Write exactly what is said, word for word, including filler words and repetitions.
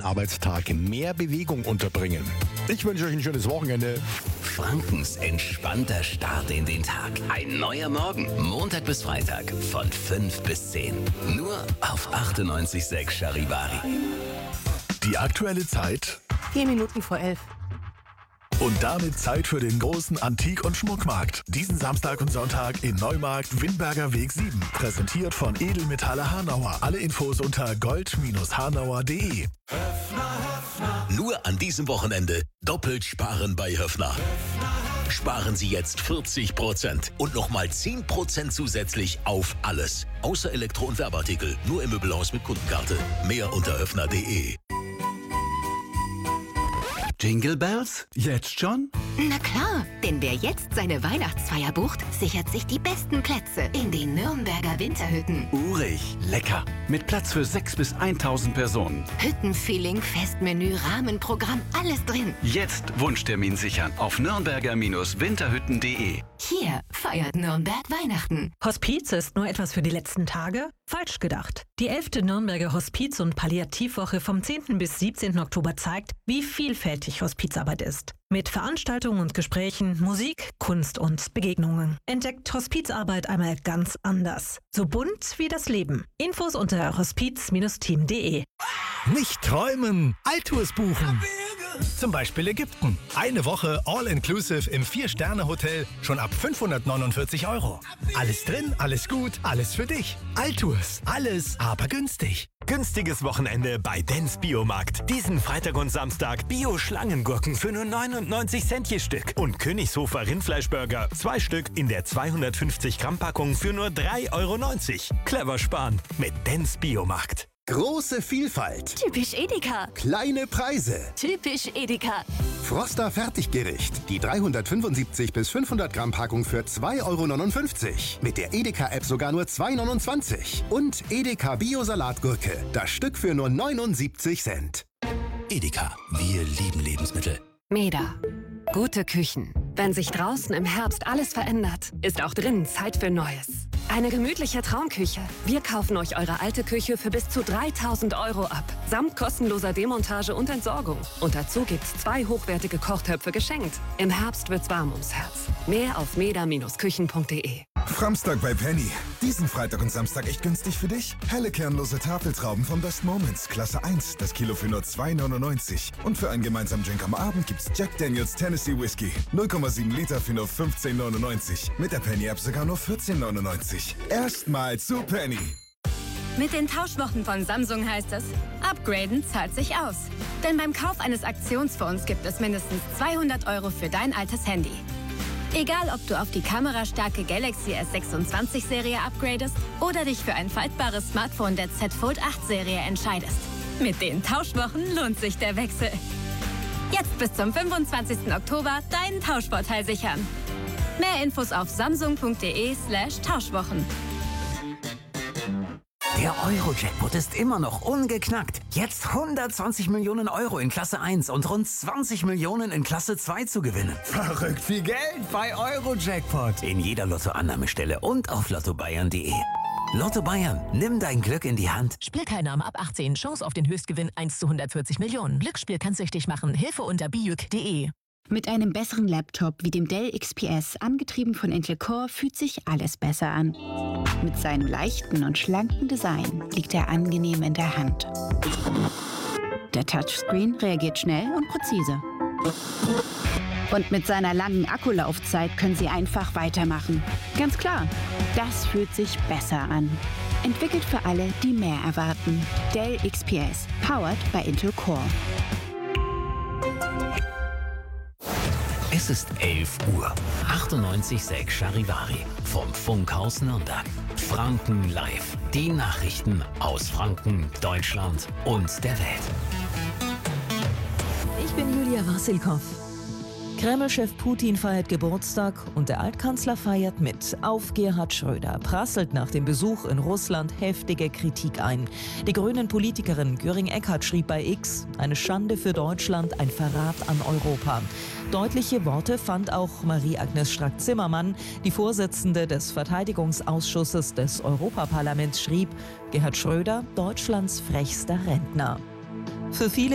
Arbeitstag mehr Bewegung unterbringen. Ich wünsche euch ein schönes Wochenende. Frankens entspannter Start in den Tag. Ein neuer Morgen. Montag bis Freitag von fünf bis zehn. Nur auf achtundneunzig Komma sechs Charivari. Die aktuelle Zeit. Vier Minuten vor elf. Und damit Zeit für den großen Antik- und Schmuckmarkt. Diesen Samstag und Sonntag in Neumarkt, Windberger Weg sieben. Präsentiert von Edelmetalle Hanauer. Alle Infos unter gold Bindestrich hanauer Punkt de. Nur an diesem Wochenende doppelt sparen bei Höffner. Sparen Sie jetzt vierzig Prozent und nochmal zehn Prozent zusätzlich auf alles. Außer Elektro- und Werbeartikel. Nur im Möbelhaus mit Kundenkarte. Mehr unter höffner Punkt de. Jingle Bells? Jetzt schon? Na klar, denn wer jetzt seine Weihnachtsfeier bucht, sichert sich die besten Plätze in den Nürnberger Winterhütten. Urig, lecker. Mit Platz für sechs bis tausend Personen. Hüttenfeeling, Festmenü, Rahmenprogramm, alles drin. Jetzt Wunschtermin sichern auf nürnberger Winterhütten Punkt de. Hier feiert Nürnberg Weihnachten. Hospiz ist nur etwas für die letzten Tage? Falsch gedacht. Die elfte Nürnberger Hospiz- und Palliativwoche vom zehnten bis siebzehnten Oktober zeigt, wie vielfältig Hospizarbeit ist. Mit Veranstaltungen und Gesprächen, Musik, Kunst und Begegnungen. Entdeckt Hospizarbeit einmal ganz anders. So bunt wie das Leben. Infos unter hospiz Bindestrich team Punkt de. Nicht träumen, Alltours buchen. Zum Beispiel Ägypten. Eine Woche All-Inclusive im Vier-Sterne-Hotel schon ab fünfhundertneunundvierzig Euro. Alles drin, alles gut, alles für dich. Alltours, alles, aber günstig. Günstiges Wochenende bei Dens Biomarkt. Diesen Freitag und Samstag Bio-Schlangengurken für nur neunundneunzig Cent je Stück. Und Königshofer Rindfleischburger, zwei Stück in der zweihundertfünfzig Gramm Packung für nur drei Euro neunzig. Clever sparen mit Dens Biomarkt. Große Vielfalt. Typisch Edeka. Kleine Preise. Typisch Edeka. Froster Fertiggericht. Die dreihundertfünfundsiebzig bis fünfhundert Gramm Packung für zwei Euro neunundfünfzig. Mit der Edeka-App sogar nur zwei Euro neunundzwanzig. Und Edeka Bio-Salatgurke. Das Stück für nur neunundsiebzig Cent. Edeka. Wir lieben Lebensmittel. Meda. Gute Küchen. Wenn sich draußen im Herbst alles verändert, ist auch drinnen Zeit für Neues. Eine gemütliche Traumküche. Wir kaufen euch eure alte Küche für bis zu dreitausend Euro ab. Samt kostenloser Demontage und Entsorgung. Und dazu gibt's zwei hochwertige Kochtöpfe geschenkt. Im Herbst wird's warm ums Herz. Mehr auf meda Bindestrich küchen Punkt de. Framstag bei Penny. Diesen Freitag und Samstag echt günstig für dich? Helle kernlose Tafeltrauben vom Best Moments. Klasse eins. Das Kilo für nur zwei Euro neunundneunzig. Und für einen gemeinsamen Drink am Abend gibt's Jack Daniels Tennessee Whiskey. null Komma sieben Liter für nur fünfzehn Euro neunundneunzig. Mit der Penny-App sogar nur vierzehn Euro neunundneunzig. Erstmal zu Penny. Mit den Tauschwochen von Samsung heißt es, upgraden zahlt sich aus. Denn beim Kauf eines Aktionsfonds gibt es mindestens zweihundert Euro für dein altes Handy. Egal, ob du auf die kamerastarke Galaxy S sechsundzwanzig Serie upgradest oder dich für ein faltbares Smartphone der Z Fold acht Serie entscheidest. Mit den Tauschwochen lohnt sich der Wechsel. Jetzt bis zum fünfundzwanzigsten Oktober deinen Tauschvorteil sichern. Mehr Infos auf samsung Punkt de slash Tauschwochen. Der Euro-Jackpot ist immer noch ungeknackt. Jetzt hundertzwanzig Millionen Euro in Klasse eins und rund zwanzig Millionen in Klasse zwei zu gewinnen. Verrückt viel Geld bei Euro-Jackpot. In jeder Lottoannahmestelle und auf lotto bayern Punkt de. Lotto Bayern, nimm dein Glück in die Hand. Spielteilnahme ab achtzehn. Chance auf den Höchstgewinn eins zu hundertvierzig Millionen. Glücksspiel kann süchtig machen. Hilfe unter bijuk Punkt de. Mit einem besseren Laptop wie dem Dell X P S, angetrieben von Intel Core, fühlt sich alles besser an. Mit seinem leichten und schlanken Design liegt er angenehm in der Hand. Der Touchscreen reagiert schnell und präzise. Und mit seiner langen Akkulaufzeit können Sie einfach weitermachen. Ganz klar, das fühlt sich besser an. Entwickelt für alle, die mehr erwarten. Dell X P S, powered by Intel Core. Es ist elf Uhr. achtundneunzig Komma sechs Charivari vom Funkhaus Nürnberg. Franken live. Die Nachrichten aus Franken, Deutschland und der Welt. Ich bin Julia Wassilkow. Kreml-Chef Putin feiert Geburtstag und der Altkanzler feiert mit. Auf Gerhard Schröder prasselt nach dem Besuch in Russland heftige Kritik ein. Die grünen Politikerin Göring-Eckardt schrieb bei X: Eine Schande für Deutschland, ein Verrat an Europa. Deutliche Worte fand auch Marie-Agnes Strack-Zimmermann. Die Vorsitzende des Verteidigungsausschusses des Europaparlaments schrieb: Gerhard Schröder, Deutschlands frechster Rentner. Für viele